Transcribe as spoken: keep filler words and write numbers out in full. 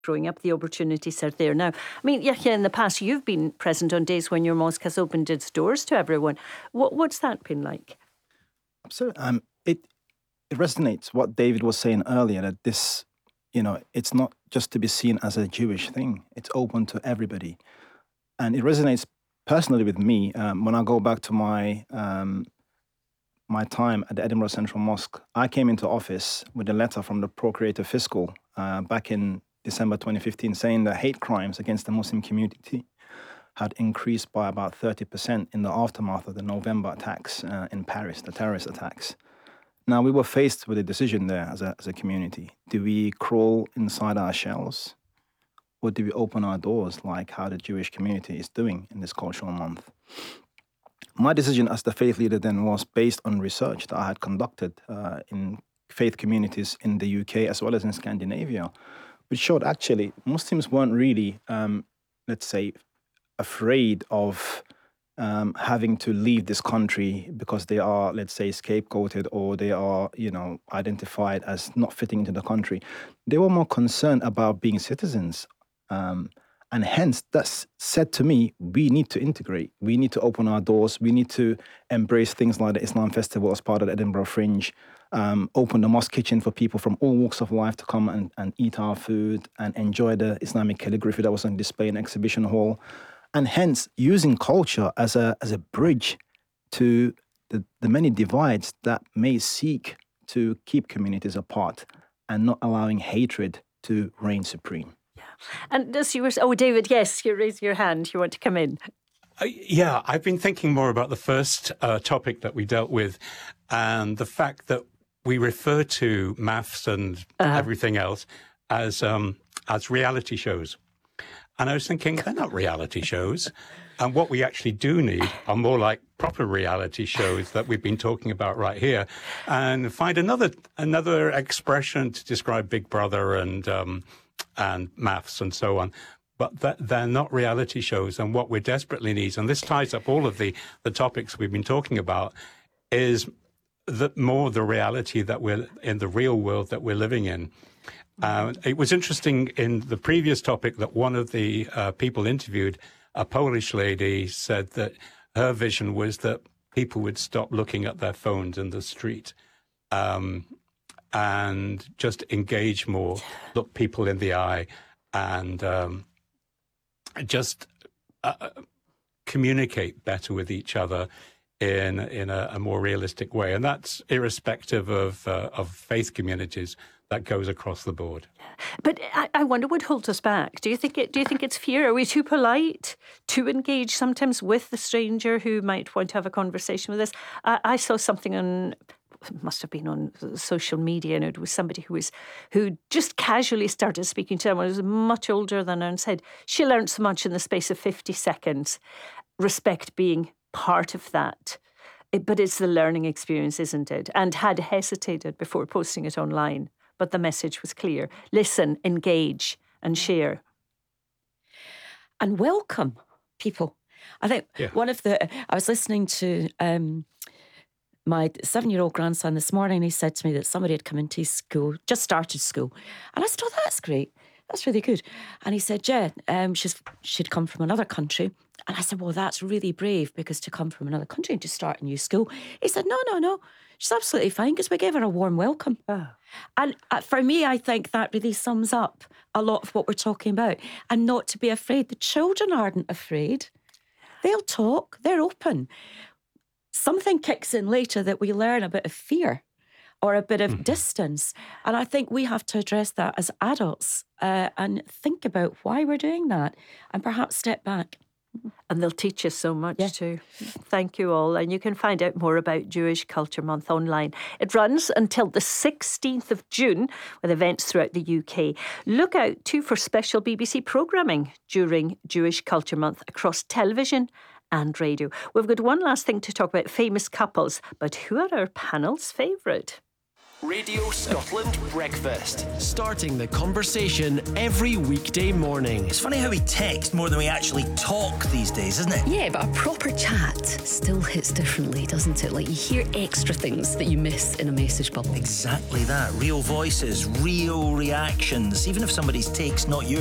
growing up, the opportunities are there now. I mean, Yahya, in the past, you've been present on days when your mosque has opened its doors to everyone. What, what's that been like? Absolutely. Um, it, it resonates what David was saying earlier, that this, you know, it's not just to be seen as a Jewish thing. It's open to everybody. And it resonates personally with me. Um, when I go back to my um, my time at the Edinburgh Central Mosque, I came into office with a letter from the Procurator Fiscal uh, back in December twenty fifteen saying that hate crimes against the Muslim community had increased by about thirty percent in the aftermath of the November attacks uh, in Paris, the terrorist attacks. Now, we were faced with a decision there as a, as a community. Do we crawl inside our shells, or do we open our doors like how the Jewish community is doing in this cultural month? My decision as the faith leader then was based on research that I had conducted uh, in faith communities in the U K as well as in Scandinavia, which showed actually Muslims weren't really, um, let's say, afraid of um, having to leave this country because they are, let's say, scapegoated or they are, you know, identified as not fitting into the country. They were more concerned about being citizens. Um, and hence, that's said to me, we need to integrate. We need to open our doors. We need to embrace things like the Islam Festival as part of the Edinburgh Fringe, um, open the mosque kitchen for people from all walks of life to come and, and eat our food and enjoy the Islamic calligraphy that was on display in the exhibition hall. And hence, using culture as a as a bridge to the, the many divides that may seek to keep communities apart and not allowing hatred to reign supreme. Yeah. And as you were, oh, David, yes, you raise your hand. You want to come in? Uh, yeah, I've been thinking more about the first uh, topic that we dealt with and the fact that we refer to maths and uh-huh. everything else as um, as reality shows. And I was thinking, they're not reality shows. And what we actually do need are more like proper reality shows that we've been talking about right here. And find another another expression to describe Big Brother and um, and maths and so on. But that, they're not reality shows. And what we desperately need, and this ties up all of the, the topics we've been talking about, is the, more the reality that we're in the real world that we're living in. Uh, it was interesting in the previous topic that one of the uh, people interviewed, a Polish lady, said that her vision was that people would stop looking at their phones in the street um, and just engage more, look people in the eye, and um, just uh, communicate better with each other in in a, a more realistic way. And that's irrespective of uh, of faith communities. That goes across the board. But I, I wonder what holds us back. Do you think it? Do you think it's fear? Are we too polite to engage sometimes with the stranger who might want to have a conversation with us? I, I saw something on, it must have been on social media, and it was somebody who was who just casually started speaking to someone who was much older than her and said she learned so much in the space of fifty seconds. Respect being part of that. It, but it's the learning experience, isn't it? And had hesitated before posting it online. But the message was clear. Listen, engage, and share. And welcome people. I think yeah. one of the... I was listening to um, my seven-year-old grandson this morning. He said to me that somebody had come into his school, just started school. And I said, oh, that's great. That's really good. And he said, yeah, um, she's, she'd come from another country. And I said, well, that's really brave, because to come from another country and to start a new school. He said, no, no, no. She's absolutely fine, because we gave her a warm welcome. Oh. And for me, I think that really sums up a lot of what we're talking about. And not to be afraid. The children aren't afraid. They'll talk. They're open. Something kicks in later that we learn a bit of fear or a bit of mm-hmm. distance. And I think we have to address that as adults uh, and think about why we're doing that and perhaps step back. And they'll teach us so much yeah. too. Thank you all. And you can find out more about Jewish Culture Month online. It runs until the sixteenth of June with events throughout the U K. Look out too for special B B C programming during Jewish Culture Month across television and radio. We've got one last thing to talk about, famous couples. But who are our panel's favourite? Radio Scotland Breakfast. Starting the conversation every weekday morning. It's funny how we text more than we actually talk these days, isn't it? Yeah, but a proper chat still hits differently, doesn't it? Like, you hear extra things that you miss in a message bubble. Exactly that. Real voices, real reactions, even if somebody's take's not yours.